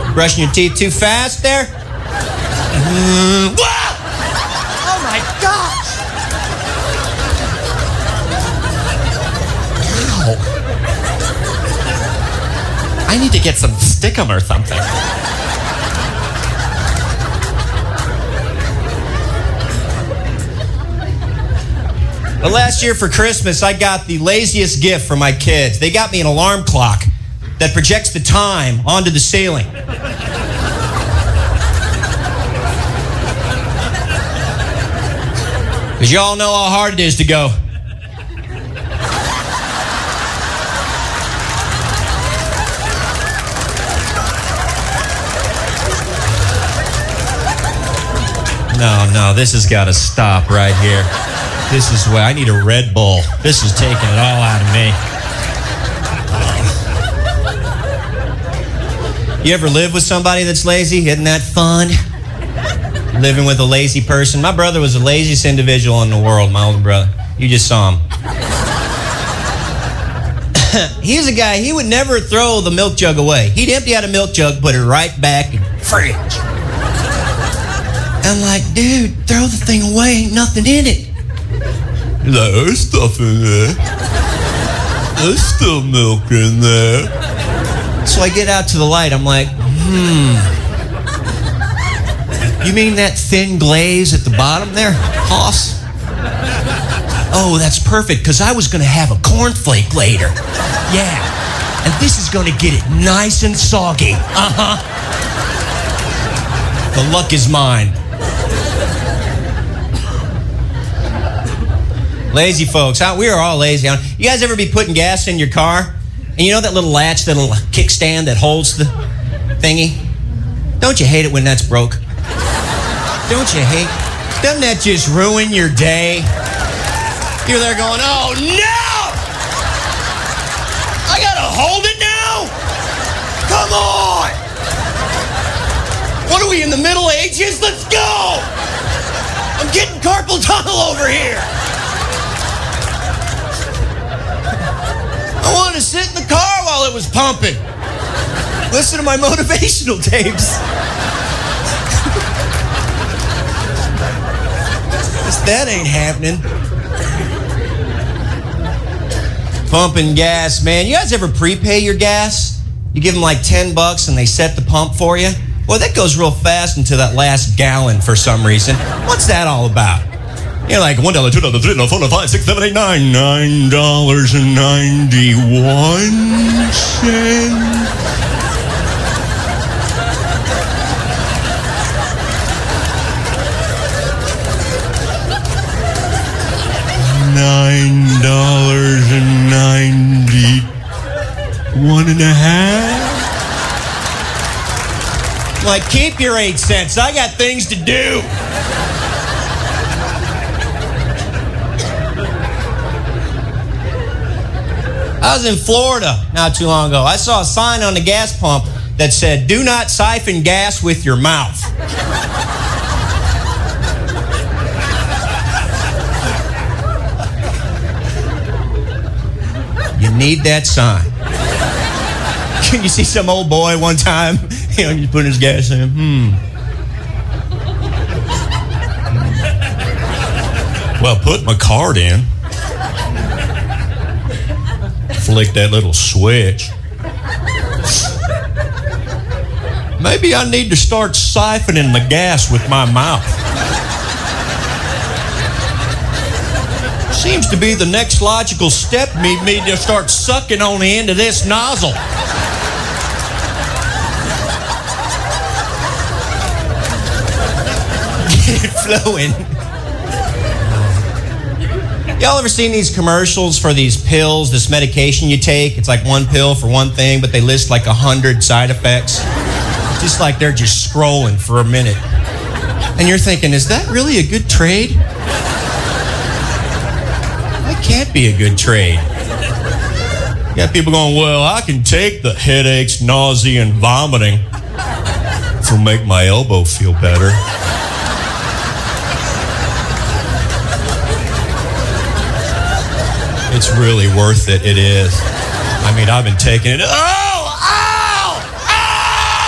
Brushing your teeth too fast there? Whoa! Oh my gosh! Ow. I need to get some stickum or something. But last year for Christmas, I got the laziest gift for my kids. They got me an alarm clock that projects the time onto the ceiling. Because y'all know how hard it is to go. No, this has got to stop right here. This is where I need a Red Bull. This is taking it all out of me. You ever live with somebody that's lazy? Isn't that fun? Living with a lazy person. My brother was the laziest individual in the world, my older brother. You just saw him. He's a guy, he would never throw the milk jug away. He'd empty out a milk jug, put it right back in the fridge. I'm like, dude, throw the thing away, ain't nothing in it. He's like, there's stuff in there. There's still milk in there. So I get out to the light, I'm like, you mean that thin glaze at the bottom there, Hoss? Oh, that's perfect, because I was going to have a cornflake later. Yeah, and this is going to get it nice and soggy. The luck is mine. Lazy folks, we are all lazy. You guys ever be putting gas in your car? And you know that little latch, that little kickstand that holds the thingy? Don't you hate it when that's broke? Don't you hate? Doesn't that just ruin your day? You're there going, oh no! I gotta hold it now? Come on! What are we, in the Middle Ages? Let's go! I'm getting carpal tunnel over here. I wanted to sit in the car while it was pumping. Listen to my motivational tapes. That ain't happening. Pumping gas, man. You guys ever prepay your gas? You give them like $10 and they set the pump for you? Well, that goes real fast into that last gallon for some reason. What's that all about? You're like $1, $2, $3, $4, $5, $6, $7, $8, $9. $9.91. $9.91.5. Like, keep your 8 cents. I got things to do. I was in Florida not too long ago. I saw a sign on the gas pump that said, "Do not siphon gas with your mouth." You need that sign. Can you see some old boy one time, he's putting his gas in, Well, put my card in. Flick that little switch. Maybe I need to start siphoning the gas with my mouth. Seems to be the next logical step. Me to start sucking on the end of this nozzle. Get it flowing. Y'all ever seen these commercials for these pills, this medication you take? It's like one pill for one thing, but they list like 100 side effects. Just like they're just scrolling for a minute. And you're thinking, is that really a good trade? That can't be a good trade. You got people going, well, I can take the headaches, nausea, and vomiting to make my elbow feel better. It's really worth it. It is. I mean, I've been taking it.